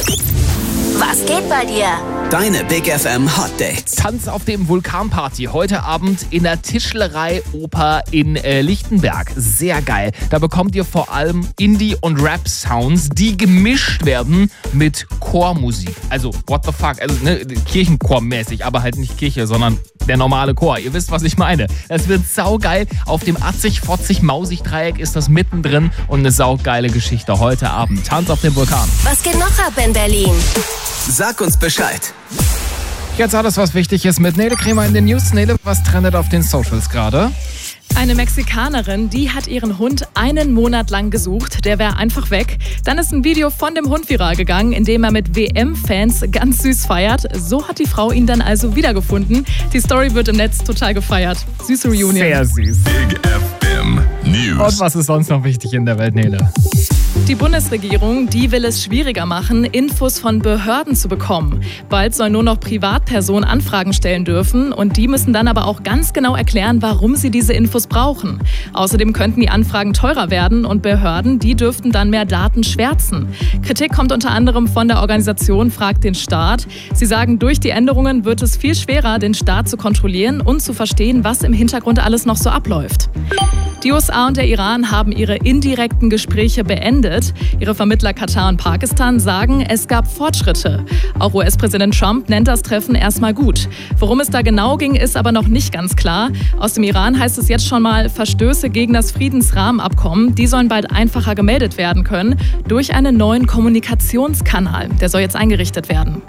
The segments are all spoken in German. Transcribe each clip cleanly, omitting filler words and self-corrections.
Was geht bei dir? Deine Big FM Hot Dates. Tanz auf dem Vulkanparty. Heute Abend in der Tischlerei Oper in Lichtenberg. Sehr geil. Da bekommt ihr vor allem Indie- und Rap-Sounds, die gemischt werden mit Chormusik. Also, what the fuck? Also, Kirchenchor-mäßig, aber halt nicht Kirche, sondern der normale Chor. Ihr wisst, was ich meine. Das wird saugeil. Auf dem 80-40-Mausig-Dreieck ist das mittendrin und eine saugeile Geschichte. Heute Abend. Tanz auf dem Vulkan. Was geht noch ab in Berlin? Sag uns Bescheid. Jetzt alles, was wichtig ist mit Nele Kremer in den News. Nele, was trendet auf den Socials gerade? Eine Mexikanerin, die hat ihren Hund einen Monat lang gesucht. Der wäre einfach weg. Dann ist ein Video von dem Hund viral gegangen, in dem er mit WM-Fans ganz süß feiert. So hat die Frau ihn dann also wiedergefunden. Die Story wird im Netz total gefeiert. Süße Reunion. Sehr süß. Big FM News. Und was ist sonst noch wichtig in der Welt, Nele? Die Bundesregierung, die will es schwieriger machen, Infos von Behörden zu bekommen. Bald sollen nur noch Privatpersonen Anfragen stellen dürfen und die müssen dann aber auch ganz genau erklären, warum sie diese Infos brauchen. Außerdem könnten die Anfragen teurer werden und Behörden, die dürften dann mehr Daten schwärzen. Kritik kommt unter anderem von der Organisation Fragt den Staat. Sie sagen, durch die Änderungen wird es viel schwerer, den Staat zu kontrollieren und zu verstehen, was im Hintergrund alles noch so abläuft. Die USA und der Iran haben ihre indirekten Gespräche beendet. Ihre Vermittler Katar und Pakistan sagen, es gab Fortschritte. Auch US-Präsident Trump nennt das Treffen erstmal gut. Worum es da genau ging, ist aber noch nicht ganz klar. Aus dem Iran heißt es jetzt schon mal, Verstöße gegen das Friedensrahmenabkommen, die sollen bald einfacher gemeldet werden können durch einen neuen Kommunikationskanal. Der soll jetzt eingerichtet werden.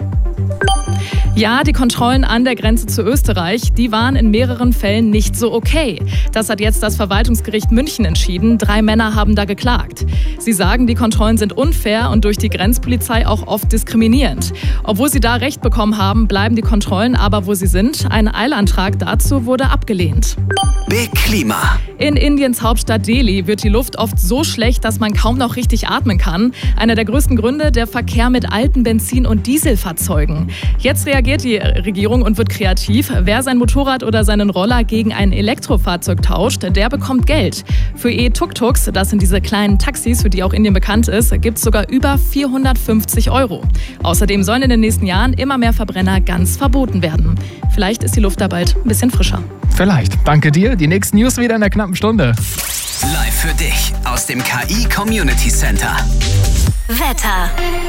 Ja, die Kontrollen an der Grenze zu Österreich, die waren in mehreren Fällen nicht so okay. Das hat jetzt das Verwaltungsgericht München entschieden. 3 Männer haben da geklagt. Sie sagen, die Kontrollen sind unfair und durch die Grenzpolizei auch oft diskriminierend. Obwohl sie da Recht bekommen haben, bleiben die Kontrollen aber, wo sie sind. Ein Eilantrag dazu wurde abgelehnt. Big Klima. In Indiens Hauptstadt Delhi wird die Luft oft so schlecht, dass man kaum noch richtig atmen kann. Einer der größten Gründe, der Verkehr mit alten Benzin- und Dieselfahrzeugen. Jetzt reagiert die Regierung und wird kreativ. Wer sein Motorrad oder seinen Roller gegen ein Elektrofahrzeug tauscht, der bekommt Geld. Für E-Tuk-Tuks, das sind diese kleinen Taxis, für die auch Indien bekannt ist, gibt es sogar über 450 €. Außerdem sollen in den nächsten Jahren immer mehr Verbrenner ganz verboten werden. Vielleicht ist die Luft da bald ein bisschen frischer. Vielleicht. Danke dir. Die nächsten News wieder in einer knappen Stunde. Live für dich aus dem KI Community Center. Wetter.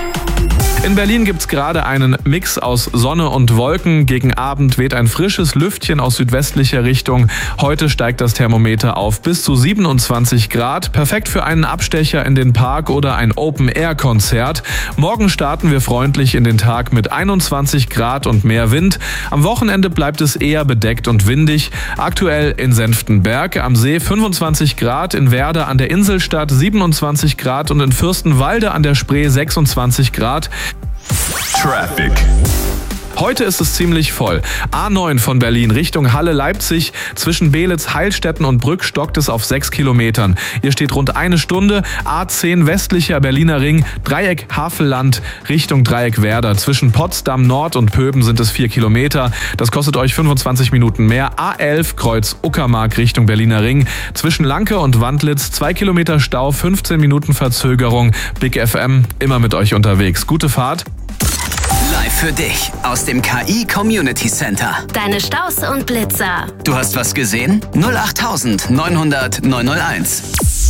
In Berlin gibt's gerade einen Mix aus Sonne und Wolken. Gegen Abend weht ein frisches Lüftchen aus südwestlicher Richtung. Heute steigt das Thermometer auf bis zu 27 Grad. Perfekt für einen Abstecher in den Park oder ein Open-Air-Konzert. Morgen starten wir freundlich in den Tag mit 21 Grad und mehr Wind. Am Wochenende bleibt es eher bedeckt und windig. Aktuell in Senftenberg am See 25 Grad, in Werder an der Inselstadt 27 Grad und in Fürstenwalde an der Spree 26 Grad. Traffic. Heute ist es ziemlich voll. A9 von Berlin Richtung Halle-Leipzig. Zwischen Beelitz, Heilstätten und Brück stockt es auf 6 Kilometern. Hier steht rund eine Stunde. A10 westlicher Berliner Ring, Dreieck Havelland Richtung Dreieck Werder. Zwischen Potsdam Nord und Pöben sind es 4 Kilometer. Das kostet euch 25 Minuten mehr. A11 Kreuz Uckermark Richtung Berliner Ring. Zwischen Lanke und Wandlitz 2 Kilometer Stau, 15 Minuten Verzögerung. Big FM immer mit euch unterwegs. Gute Fahrt. Live für dich aus dem KI Community Center. Deine Staus und Blitzer. Du hast was gesehen? 08900 901.